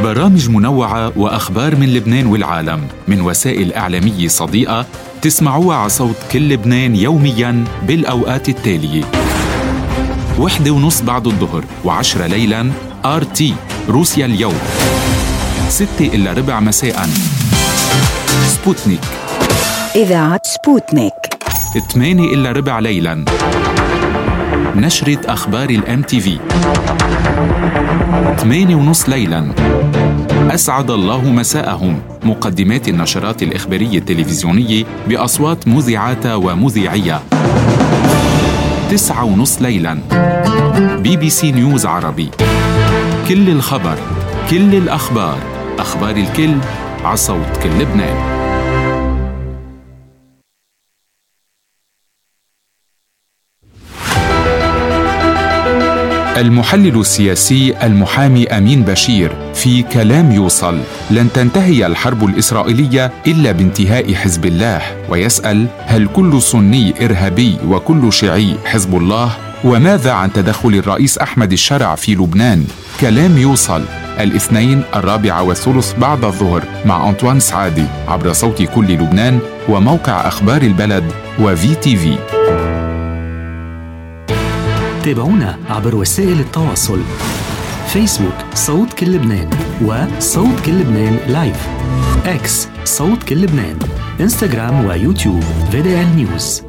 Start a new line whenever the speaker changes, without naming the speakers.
برامج منوعة وأخبار من لبنان والعالم من وسائل إعلامية صديقة تسمعوها على صوت كل لبنان يومياً بالأوقات التالية: 1:30 بعد الظهر و10 ليلاً RT روسيا اليوم، 6:15 مساءً سبوتنيك
إذاعة سبوتنيك،
8:15 ليلاً نشرة أخبار الMTV، 8:30 ليلاً أسعد الله مساءهم، مقدمات النشرات الإخبارية التلفزيونية بأصوات مذيعات ومذيعية، 9:30 ليلاً BBC نيوز عربي، كل الخبر، كل الأخبار، أخبار الكل على صوت كل لبنان. المحلل السياسي المحامي أمين بشير في كلام يوصل: لن تنتهي الحرب الإسرائيلية إلا بانتهاء حزب الله، ويسأل: هل كل سني إرهابي وكل شيعي حزب الله؟ وماذا عن تدخل الرئيس أحمد الشرع في لبنان؟ كلام يوصل الاثنين 4:30 بعد الظهر مع أنطوان سعادي عبر صوت كل لبنان وموقع أخبار البلد وVTV.
تابعونا عبر وسائل التواصل: فيسبوك صوت كل لبنان وصوت كل لبنان لايف، اكس صوت كل لبنان، انستغرام ويوتيوب VDL نيوز.